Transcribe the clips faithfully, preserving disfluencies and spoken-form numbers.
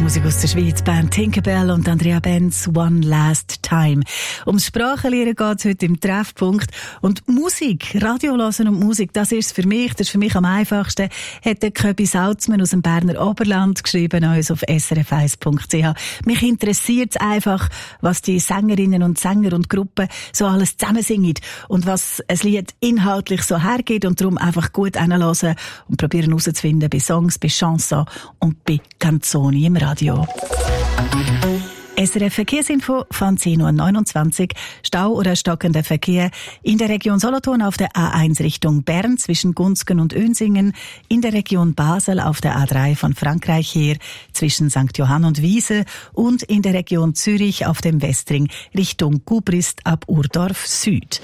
Musik aus der Schweiz, Band Tinkerbell und Andrea Benz, One Last Time. Ums Sprachenlernen geht es heute im Treffpunkt. Und Musik, Radio hören und Musik, das ist es für mich, das ist für mich am einfachsten, hat der Köbi Salzmann aus dem Berner Oberland geschrieben, uns auf s r f eins punkt c h. Mich interessiert es einfach, was die Sängerinnen und Sänger und Gruppen so alles zusammen singen und was ein Lied inhaltlich so hergeht, und darum einfach gut hinhören und probieren herauszufinden bei Songs, bei Chansons und bei Canzoni im Radio. S R F Verkehrsinfo von zehn Uhr neunundzwanzig. Stau oder stockender Verkehr in der Region Solothurn auf der A eins Richtung Bern zwischen Gunzgen und Önsingen, in der Region Basel auf der A drei von Frankreich her zwischen Sankt Johann und Wiese und in der Region Zürich auf dem Westring Richtung Gubrist ab Urdorf Süd.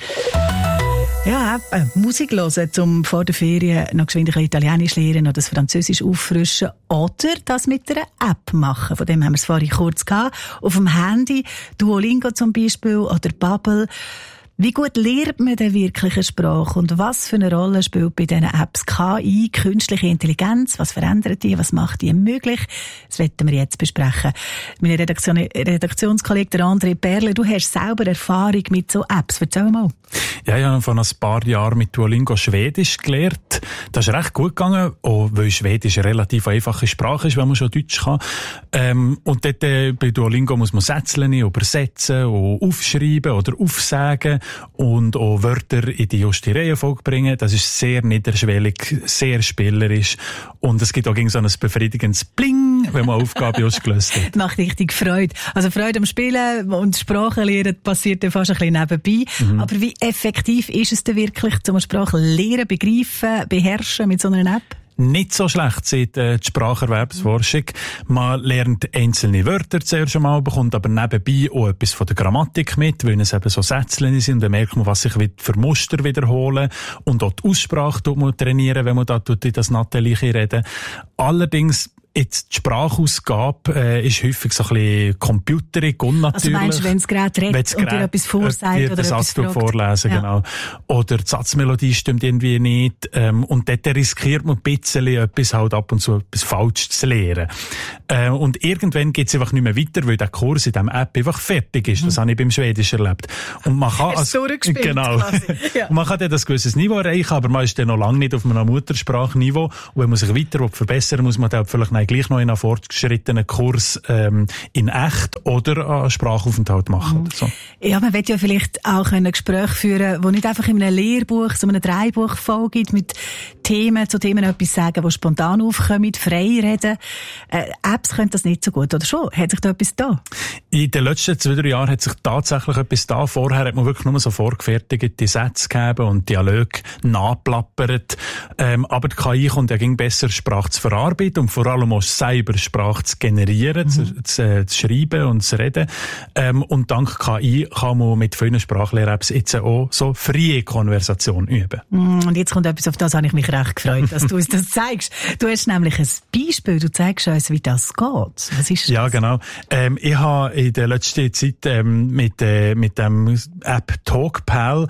Ja, äh, Musik hören, um vor der Ferien noch geschwind ein Italienisch lernen oder das Französisch auffrischen oder das mit einer App machen. Von dem haben wir es vorhin kurz gehabt. Auf dem Handy, Duolingo zum Beispiel oder Babbel. Wie gut lernt man denn wirklich eine Sprache und was für eine Rolle spielt bei diesen Apps K I, künstliche Intelligenz? Was verändert die? Was macht die möglich? Das werden wir jetzt besprechen. Mein Redaktion, Redaktionskollege der André Perle, du hast selber Erfahrung mit so Apps. Erzähl mal. Ja, ich habe vor ein paar Jahren mit Duolingo Schwedisch gelernt. Das ist recht gut gegangen, auch weil Schwedisch eine relativ einfache Sprache ist, wenn man schon Deutsch kann. Ähm, und dort äh, bei Duolingo muss man Sätze übersetzen, und aufschreiben oder aufsagen und auch Wörter in die juste Reihenfolge bringen. Das ist sehr niederschwellig, sehr spielerisch. Und es gibt auch so ein befriedigendes Bling, wenn man Aufgabe ausgelöst hat. Macht richtig Freude. Also Freude am Spielen und Sprachenlernen passiert ja fast ein bisschen nebenbei. Mhm. Aber wie effektiv ist es denn wirklich, zum Sprachenlernen, begreifen, beherrschen mit so einer App? Nicht so schlecht, sagt äh, die Spracherwerbsforschung. Man lernt einzelne Wörter zuerst einmal, bekommt aber nebenbei auch etwas von der Grammatik mit, weil es eben so Sätzchen sind. Dann merkt man, was sich für Muster wiederholen. Und auch die Aussprache tut man trainieren, wenn man da in das Nathalie reden. Allerdings, jetzt die Sprachausgabe äh, ist häufig so ein bisschen computerig, unnatürlich. Also meinst du, wenn das Gerät redet und dir etwas vorsagt äh, oder etwas Satz fragt? vorlesen, ja. Genau. Oder die Satzmelodie stimmt irgendwie nicht. Ähm, und dort riskiert man ein bisschen etwas halt ab und zu etwas falsch zu lernen. Äh, und irgendwann geht es einfach nicht mehr weiter, weil der Kurs in dieser App einfach fertig ist. Das mhm. habe ich beim Schwedisch erlebt. Und man kann als, genau. Ja. Und man kann dann ein gewisses Niveau erreichen, aber man ist dann noch lange nicht auf einem Muttersprachniveau. Und wenn man sich weiter verbessern will, muss man dann vielleicht gleich noch in einen fortgeschrittenen Kurs ähm, in echt oder einen Sprachaufenthalt machen. Mhm. So. Ja, man will ja vielleicht auch ein Gespräch führen, wo nicht einfach in einem Lehrbuch, so einem Dreibuch vorgibt, mit Themen, zu Themen etwas sagen, die spontan aufkommen, frei reden. Äh, Apps können das nicht so gut, oder schon? Hat sich da etwas da? In den letzten zwei, drei Jahren hat sich tatsächlich etwas da. Vorher hat man wirklich nur so vorgefertigte Sätze gegeben und Dialoge nachplappert. Ähm, aber die K I kommt ja gegen besser Sprache zu verarbeiten und vor allem auch selber Sprache zu generieren, mhm. zu, zu, zu schreiben und zu reden. Ähm, und dank K I kann man mit vielen Sprachlehr-Apps jetzt auch so freie Konversation üben. Mm, und jetzt kommt etwas, auf das habe ich mich recht gefreut, dass du uns das zeigst. Du hast nämlich ein Beispiel, du zeigst uns, wie das geht. Was ist das? Ja, genau. Ähm, ich habe in der letzten Zeit ähm, mit, äh, mit dem App TalkPal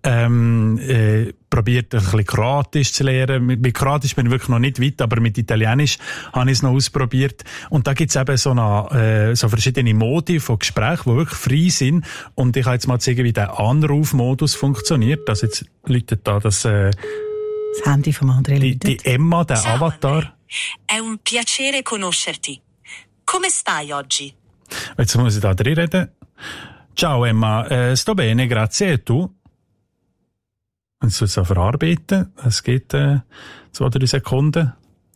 ähm, äh, probiert, ein bisschen Kroatisch zu lernen. Mit, mit Kroatisch bin ich wirklich noch nicht weit, aber mit Italienisch habe ich es noch ausprobiert. Und da gibt es eben so, eine, äh, so verschiedene Modi von Gesprächen, die wirklich frei sind. Und ich kann jetzt mal zeigen, wie der Anrufmodus funktioniert. Also jetzt läutet da das, äh, das Handy vom anderen die, die Emma, der Ciao, Avatar. André. È un piacere conoscerti. Come stai oggi? Jetzt muss ich da drin reden. Ciao Emma, äh, sto bene, grazie. E tu? Und es soll verarbeiten. Es geht äh, zwei, drei Sekunden.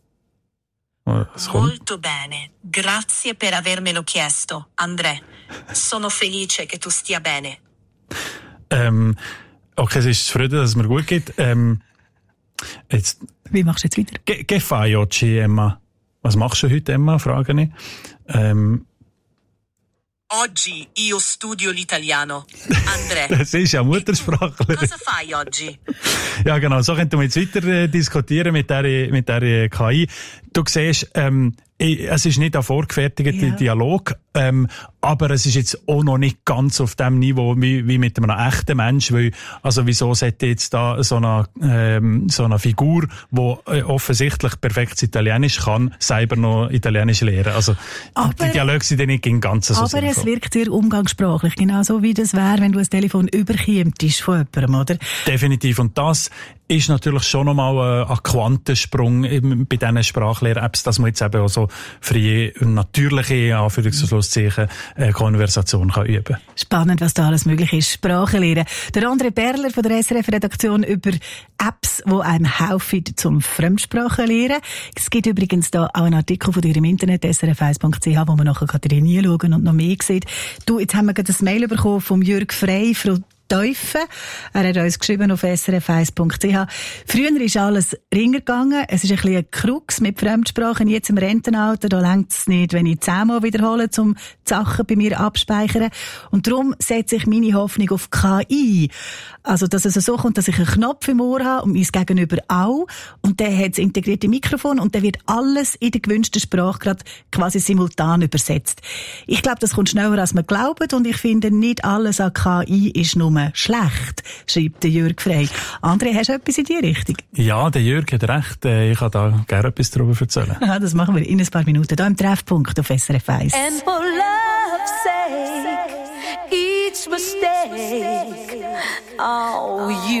Molto bene. Grazie per avermelo chiesto, André. Sono felice che tu stia bene. Ähm, okay, es ist zufrieden, dass es mir gut geht. Ähm, jetzt, Wie machst du jetzt weiter? Che, che fai oggi, Emma? Was machst du heute, Emma? Frage ich. Ähm, Oggi io studio l'italiano. André. Das ist ja Muttersprachler. Cosa fai oggi? Ja, genau. So könnten wir jetzt weiter äh, diskutieren mit der, mit der K I. Du siehst, ähm, es ist nicht ein vorgefertigter ja. Dialog, ähm, aber es ist jetzt auch noch nicht ganz auf dem Niveau wie, wie mit einem echten Mensch, weil, also wieso sollte jetzt da so eine, ähm, so eine Figur, die offensichtlich perfekt Italienisch kann, selber noch Italienisch lernen. Also aber, die Dialoge sind ja nicht im Ganzen so aber sinnvoll. Es wirkt sehr umgangssprachlich, genauso wie das wäre, wenn du ein Telefon überkämtest von jemandem, oder? Definitiv. Und das ist natürlich schon nochmal ein Quantensprung bei diesen Sprachlehrer-Apps, dass man jetzt eben auch so freie, natürliche, Anführungs- und Schlusszeichen, äh, Konversation kann üben. Spannend, was da alles möglich ist. Sprache lernen. Der André Perler von der S R F-Redaktion über Apps, die einem helfen zum Fremdsprachen lernen. Es gibt übrigens da auch einen Artikel von dir im Internet, s r f eins punkt c h, wo man nachher reinschauen und noch mehr sieht. Du, jetzt haben wir gerade ein Mail bekommen vom Jürg Frey, Frau Teufel. Er hat uns geschrieben auf s r f eins punkt c h. Früher ist alles ringer gegangen. Es ist ein bisschen ein Krux mit Fremdsprachen. Jetzt im Rentenalter, da reicht es nicht, wenn ich zehnmal wiederhole, um die Sachen bei mir abspeichern. Und darum setze ich meine Hoffnung auf K I. Also, dass es so kommt, dass ich einen Knopf im Ohr habe und mein Gegenüber auch. Und der hat das integrierte Mikrofon und der wird alles in der gewünschten Sprache gerade quasi simultan übersetzt. Ich glaube, das kommt schneller, als man glaubt. Und ich finde, nicht alles an K I ist nur schlecht, schreibt der Jürg Frey. André, hast du etwas in die Richtung? Ja, der Jürg hat recht. Ich kann da gerne etwas darüber erzählen. Ja, das machen wir in ein paar Minuten hier im Treffpunkt auf S R F eins. And for love's sake, each mistake, oh, you